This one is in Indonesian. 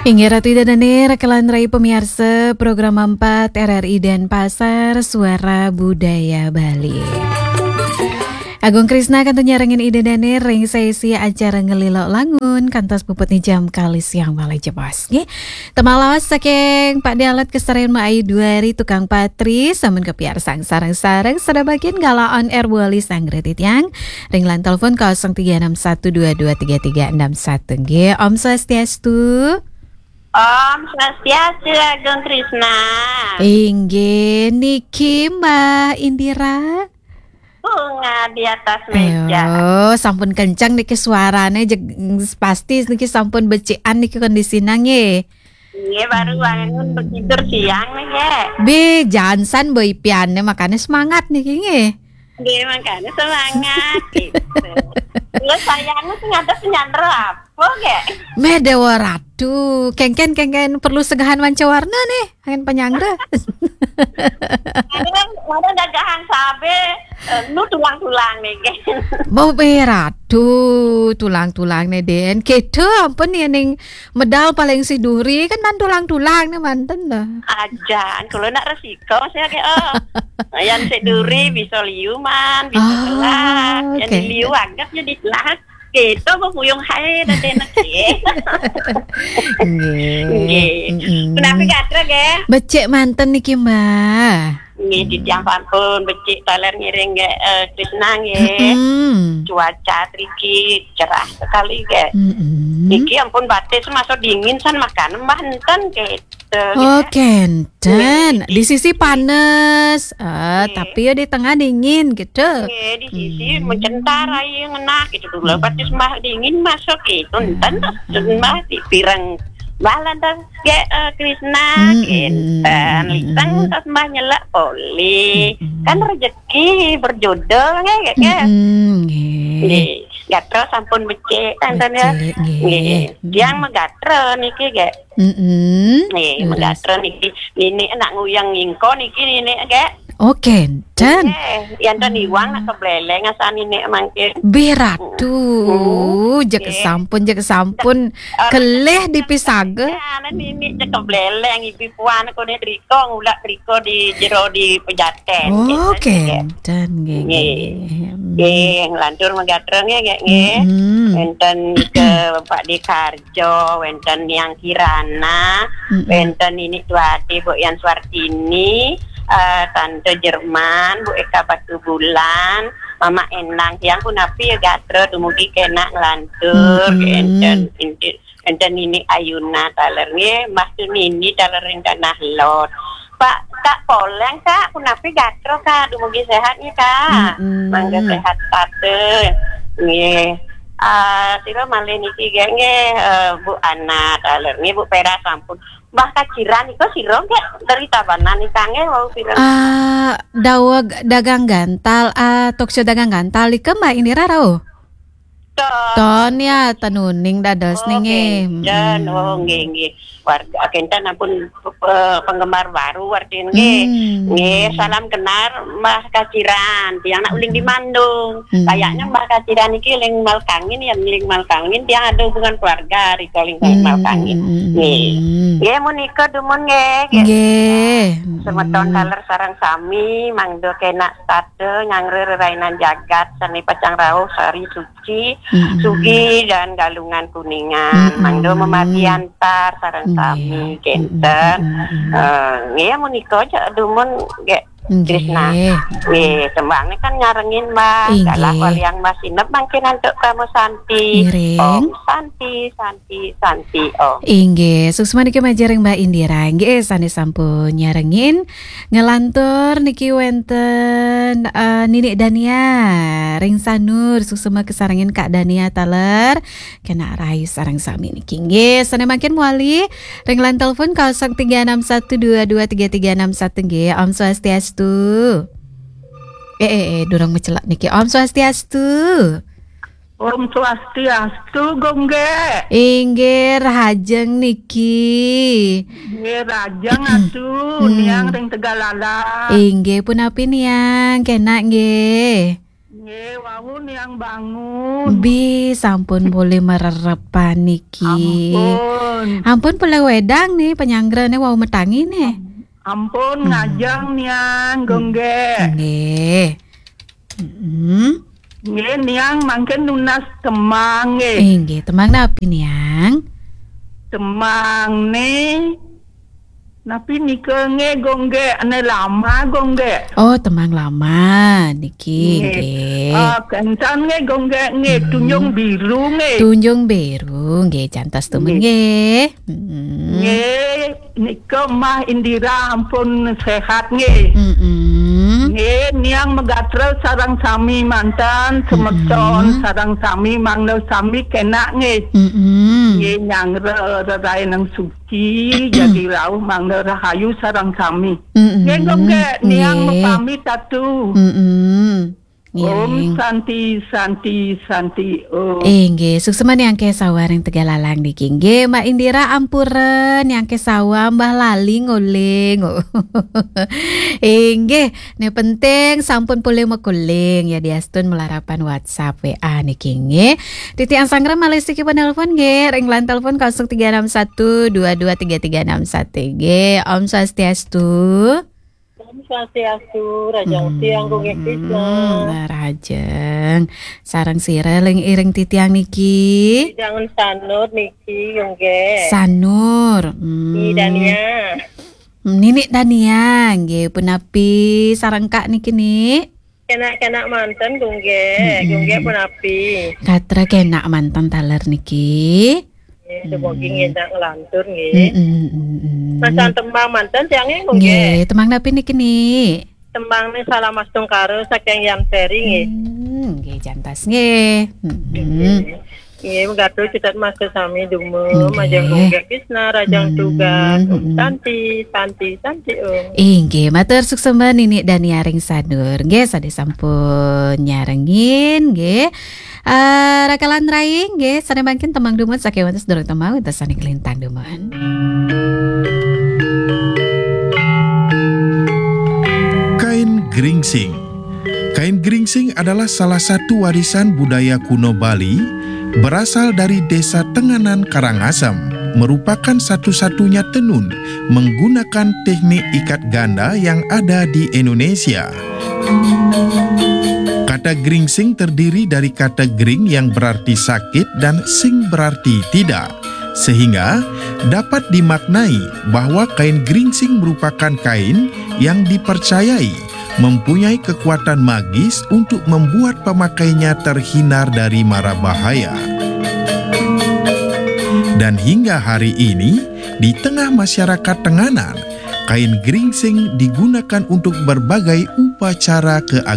Hingga Ratu dan rekalan rai pemirsa program 4 RRI Denpasar Suara Budaya Bali. Agung Krisna akan nyarengin ide dane ring sesi acara ngelilok langun kantos puput ni jam kali siang balai jebas nge. Temalawas saking Pak Dialat kesarian maai 2 hari tukang patri samun kepiar sang sarang-sarang sada bagian gala on air wali sang redit yang ring lan telepon 0361223361 nge. Om Swastiastu. Om Swastiastu Agung Krisna. Inge niki Mbak Indira. Bunga di atas meja. Oh, sampun kencang niki suarane pasti niki sampun becikan niki kondisina nge. Iya baru bangun tidur siang nih ya. Be jansan boy piannya makanya semangat niki nge. Iya makanya semangat gitu. Lu sayangnya sih ada penyandra apa ya? Medewa ratu, kengken perlu segahan wanca-warna nih, angin penyangga. Ini kan ada dagangan sabe, nu tulang-tulang nih kan. Mau beratu, tulang-tulang nih den. Gitu ampun nih ning medal paling si duri kan man tulang-tulang nih manten dah. Ajan, kalau nak resiko saya kayak yang si duri bisa liuman, bisa telak, yang liu agak jadi telak. Gitu mau puyung hai dan enak sih. Kenapa gatra ge? Becek manten niki Mbak. Nggih di tiang pun becik taler ngiring ge Krisna nggih. Cuaca triki cerah sekali ge. Niki ampun batis masuk dingin san makan manten gitu. Oh kenten di sisi panas, tapi ya di tengah dingin gitu. Di sisi mencentar aja ngenak gitu dulu. Batis mah dingin masuk gitu, enten mah di pirang balan dan Krisna kenten litang tas mah nyelak poli kan rezeki berjodoh kayak Gatra sampun becek enten ya. Yang megatra niki ge. Megatra niki ini enak nguyang ngingko niki ini ge. Oke, dan yang tadi uang nak kebleleng asan ini mangke. Beratu, jek sampun keleh dipisaga. Nanti ini jek kebleleng ibu puan aku nih triko ngulak triko di jero di pejaten. Oke, dan ngelantur megatra nge. Wenten ke Pak Dekarjo, wenten yang Kirana, wenten ini tuati Bu Yan Swartini. Tante Jerman, Bu Eka Batu Bulan, Mama Enang, yang pun api ya gatra, dumugi kena ngelantur, enten ini Ayuna talernya, Mas Tunini taler yang tanah lot. Pak Kak Poleng Kak, pun api gatra Kak, dumugi sehatnya Kak, mangga sehat tate, nih. Sira malih niki genge Bu Ana talernya Bu Pera sampun. Mbah kaciran iku sira gek dari Tabanan ikange wau film. Dagang gantal talkshow dagang gantal iki Mbak Indira rao. Ton ya tenuning dados ninge. Nggih. Warga Kentan ampun penggemar baru wartin nggih. Salam kenal Mbah Kaciran, tiang nak uling di Mandung. Kayaknya Mbah Kaciran iki ling Malkangin tiang ada hubungan keluarga riko ling Malkangin. Nggih. Nggih menika dumun nggih. Semeton taler sarang sami mangdo kena stade nyangre rerainan jagat sani pacang rawuh sari suci sugi dan galungan kuningan mangdo memati antar sarang sami kenten nggih menika aja dumun nggih Krisna nggih tembangnya kan nyarengin Mbak dalah waliang Mbak Sinep mangke nantuk kamu Santi Om Santi Om inggih suksma niki majareng Mbak Indira nggih sane sampun nyarengin ngelantur niki wenten Ninik Dania ring sanur suksma kesarengin Kak Dania taler kena rai sareng sami niki nggih sane makin muali ring lan telepon 0361223361 nggih Om Swastiastu. Durang mecelak niki Om Swastiastu. Om Swastiastu gongge. Inggih rajeng niki. Nggih rajeng atuh niang ring Tegalala. Inggih punapi niang kena nggih. Nggih, wau yang bangun. Sampun boleh mererepan niki. Ampun boleh wedang nih penyanggrannya wau metangi nih. Ampun ngajang niang gongge. Nggih. Nggih niang mangken lunas temang nggih. Nggih, temang napi niang? Temang nih. Napi nike nge gongge ane lama gongge. Oh, temang lama niki nggih. Kencan nge gongge nge tunjung biru nge. Tunjung biru nggih cantos temen nggih. Nge nike mah Indira ampun sehat nge. Nge niang megatre sarang sami mantan semeton sarang sami mangno sami kena nge. Nge nyangre rai nang suci jadi rauh mangno rahayu sarang sami. Nge gongge niang mepamit atu. Om Santi Om. Nggih, sukseman yang ke sawareng Tegalalang niki. Nggih, Mbak Indira ampuren yang ke sawah Mbah Lali ngoling. Nggih, ne penting sampun pulih mekuling ya diastun melarapan WhatsApp WA niki nggih. Titi Angsangra Malaysia ki penelpon nggih, ring lan telepon 0361 223361 nggih. Om Swastiastu. Swastiastu, rajang tiang gongge pisah. Rajeng sarang sireling iring titiang niki. Jangan sanur niki gongge. Sanur. Dania. Nini Dania nggih punapi sareng kak niki nih. Kena mantan gongge. Gongge punapi. Katra kena mantan taler niki. Semoga ngedak ngelantur nggih. Macan tembang mantan tiangnya gongge. Nggih, tembang napi niki nih. Tembang nih salah mas tungkaro saking yang seri nggih. Nggih jantas nggih. Nggih megatu citat mas sami dume majang gongge Krisna rajang tugas Santi Om. Nggih matur sukseman Nini Dania ring sadur. Nggih sade sampun nyarengin nggih. Rakalan raing nggih sane mangkin temang dumut sakewan tes durung temau tes sane kelintang dumut. Kain geringsing. Kain geringsing adalah salah satu warisan budaya kuno Bali, berasal dari desa Tenganan Karangasem, merupakan satu-satunya tenun menggunakan teknik ikat ganda yang ada di Indonesia. Kata geringsing terdiri dari kata gering yang berarti sakit dan sing berarti tidak, sehingga dapat dimaknai bahwa kain geringsing merupakan kain yang dipercayai mempunyai kekuatan magis untuk membuat pemakainya terhindar dari mara bahaya. Dan hingga hari ini, di tengah masyarakat Tenganan, kain geringsing digunakan untuk berbagai upacara keagamaan.